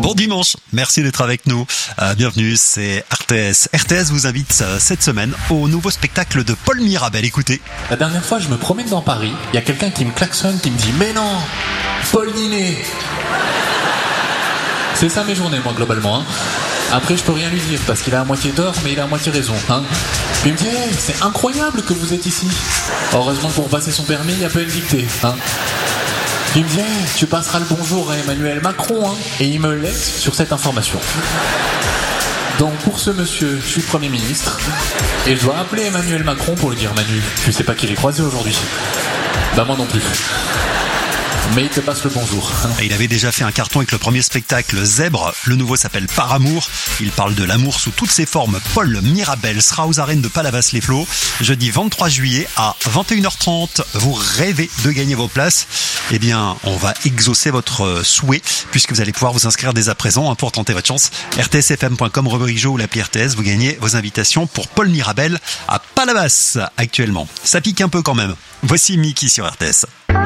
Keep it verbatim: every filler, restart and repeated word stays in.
Bon dimanche, merci d'être avec nous. Euh, bienvenue, c'est R T S. R T S vous invite euh, cette semaine au nouveau spectacle de Paul Mirabel. Écoutez. La dernière fois, je me promène dans Paris, il y a quelqu'un qui me klaxonne, qui me dit « Mais non, Paul Ninet !» C'est ça mes journées, moi, globalement. Hein. Après, je peux rien lui dire, parce qu'il a à moitié tort, mais il a à moitié raison. Hein. Puis il me dit hey, « C'est incroyable que vous êtes ici !» Heureusement que pour passer son permis, il y a pas une dictée. Hein. Il me dit hey, « Tu passeras le bonjour à Emmanuel Macron hein. !» Et il me laisse sur cette information. Donc pour ce monsieur, je suis Premier ministre, et je dois appeler Emmanuel Macron pour lui dire « Manu, tu sais pas qui j'ai croisé aujourd'hui ?» Bah moi non plus. Mais il te passe le bonjour. Et il avait déjà fait un carton avec le premier spectacle Zèbre. Le nouveau s'appelle Par Amour. Il parle de l'amour sous toutes ses formes. Paul Mirabel sera aux arènes de Palavas-les-Flots jeudi vingt-trois juillet à vingt et une heures trente. Vous rêvez de gagner vos places? Eh bien, on va exaucer votre souhait puisque vous allez pouvoir vous inscrire dès à présent hein, pour tenter votre chance. R T S F M point com, rubrique jeu ou l'appli R T S. Vous gagnez vos invitations pour Paul Mirabel à Palavas actuellement. Ça pique un peu quand même. Voici Mickey sur R T S.